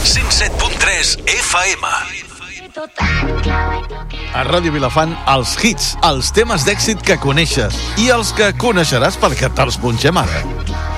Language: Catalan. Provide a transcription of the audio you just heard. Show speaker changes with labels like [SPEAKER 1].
[SPEAKER 1] 107.3 FM.
[SPEAKER 2] A Ràdio Vilafant, els hits, els temes d'èxit que coneixes i els que coneixeràs perquè te'ls punxem ara.